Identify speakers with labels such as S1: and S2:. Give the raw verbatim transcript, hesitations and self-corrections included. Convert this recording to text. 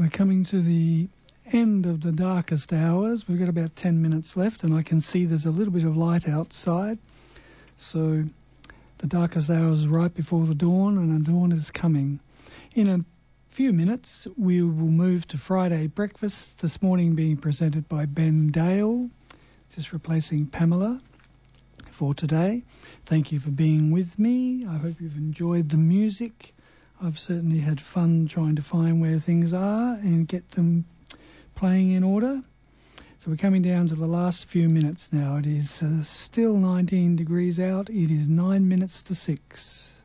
S1: we're coming to the end of the darkest hours. We've got about ten minutes left, and I can see there's a little bit of light outside. So the darkest hours right before the dawn, and the dawn is coming. In a few minutes, we will move to Friday breakfast, this morning being presented by Ben Dale, just replacing Pamela for today. Thank you for being with me. I hope you've enjoyed the music. I've certainly had fun trying to find where things are and get them playing in order. So we're coming down to the last few minutes now. It is uh, still nineteen degrees out. It is nine minutes to six.